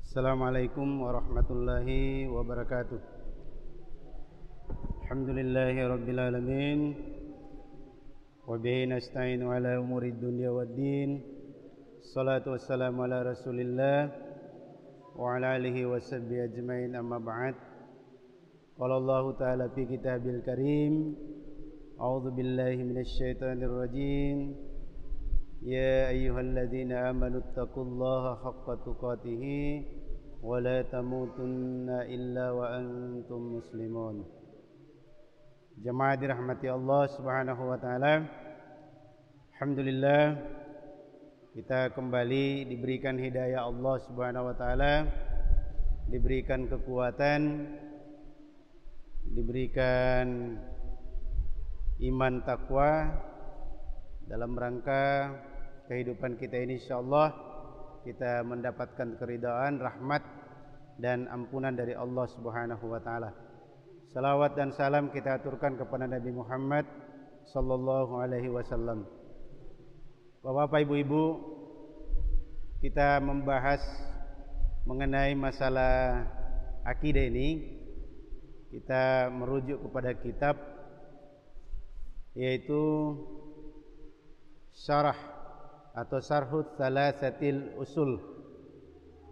Assalamualaikum warahmatullahi wabarakatuh. Alhamdulillahi rabbil alamin. Wa bihi nasta'inu ala umuri dunya waddin. Salatu wassalamu ala Rasulillah wa ala alihi wa sahbihi ajmain, amma ba'd. Qala Allah ta'ala fi kitabil karim. A'udzu billahi minasy syaithanir rajim. Ya ayyuhalladzina amanu taqullaha haqqa tuqatih wa la tamutunna illa wa antum muslimun. Jemaah dirahmati Allah Subhanahu wa taala. Alhamdulillah, kita kembali diberikan hidayah Allah Subhanahu wa taala, diberikan kekuatan, diberikan iman takwa dalam rangka kehidupan kita ini, insyaallah kita mendapatkan keridhaan, rahmat dan ampunan dari Allah Subhanahu wa taala. Salawat dan salam kita aturkan kepada Nabi Muhammad sallallahu alaihi wasallam. Bapak, Ibu-ibu, kita membahas mengenai masalah akidah ini. Kita merujuk kepada kitab, yaitu syarah atau Syarhut Thalatsatil Usul